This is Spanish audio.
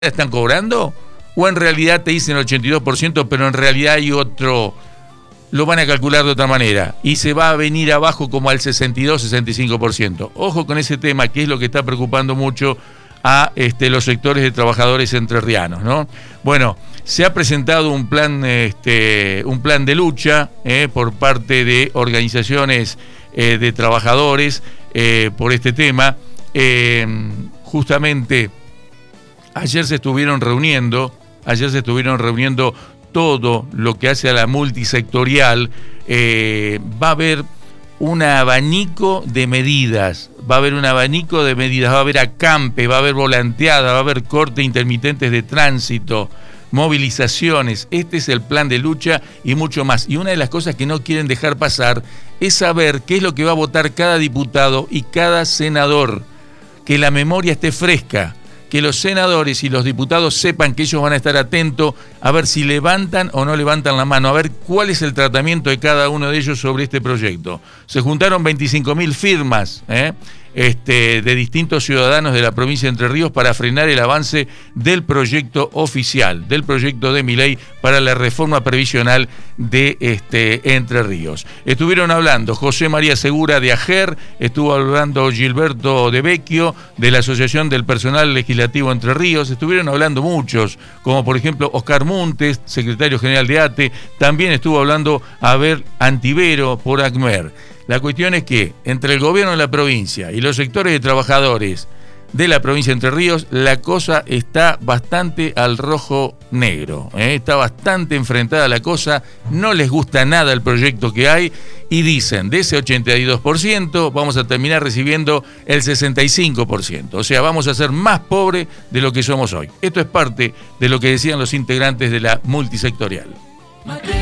están cobrando? ¿O en realidad te dicen el 82%, pero en realidad hay otro, lo van a calcular de otra manera y se va a venir abajo como al 62-65%? Ojo con ese tema, que es lo que está preocupando mucho a los sectores de trabajadores entrerrianos, ¿no? Bueno, se ha presentado un plan de lucha por parte de organizaciones de trabajadores por este tema. Justamente ayer se estuvieron reuniendo todo lo que hace a la multisectorial. Va a haber un abanico de medidas, va a haber acampe, va a haber volanteada, va a haber corte intermitentes de tránsito, movilizaciones. Este es el plan de lucha y mucho más. Y una de las cosas que no quieren dejar pasar es saber qué es lo que va a votar cada diputado y cada senador, que la memoria esté fresca, que los senadores y los diputados sepan que ellos van a estar atentos a ver si levantan o no levantan la mano, a ver cuál es el tratamiento de cada uno de ellos sobre este proyecto. Se juntaron 25.000 firmas de distintos ciudadanos de la provincia de Entre Ríos para frenar el avance del proyecto oficial, del proyecto de Milei para la reforma previsional de Entre Ríos. Estuvieron hablando José María Segura de AGER, estuvo hablando Gilberto de Vecchio de la Asociación del Personal Legislativo Entre Ríos, estuvieron hablando muchos, como por ejemplo Oscar Muntes, secretario general de ATE, también estuvo hablando Abel Antivero por ACMER. La cuestión es que entre el gobierno de la provincia y los sectores de trabajadores de la provincia de Entre Ríos, la cosa está bastante al rojo-negro. Está bastante enfrentada la cosa, no les gusta nada el proyecto que hay y dicen, de ese 82% vamos a terminar recibiendo el 65%. O sea, vamos a ser más pobres de lo que somos hoy. Esto es parte de lo que decían los integrantes de la multisectorial.